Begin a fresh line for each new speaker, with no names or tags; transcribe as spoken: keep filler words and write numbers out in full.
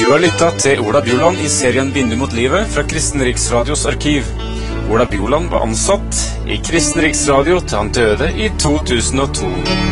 Du har lyttet til Ola Bjoland i serien Vindu mot livet fra Kristen Riksradios arkiv. Ola Bjoland var ansatt i Kristen Riksradio til han døde i to tusen og to.